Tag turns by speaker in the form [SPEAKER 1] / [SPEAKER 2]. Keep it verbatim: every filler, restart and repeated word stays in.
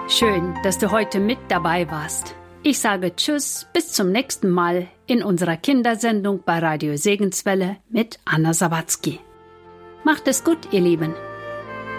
[SPEAKER 1] Schön, dass du heute mit dabei warst. Ich sage Tschüss, bis zum nächsten Mal in unserer Kindersendung bei Radio Segenswelle mit Anna Sawatzki. Macht es gut, ihr Lieben.